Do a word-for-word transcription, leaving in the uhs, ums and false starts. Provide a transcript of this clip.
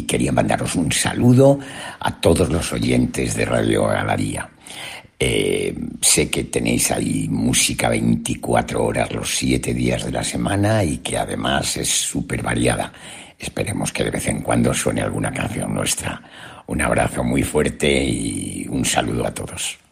quería mandaros un saludo a todos los oyentes de Radio Galaría. Eh, sé que tenéis ahí música veinticuatro horas los siete días de la semana y que además es súper variada. Esperemos que de vez en cuando suene alguna canción nuestra. Un abrazo muy fuerte y un saludo a todos.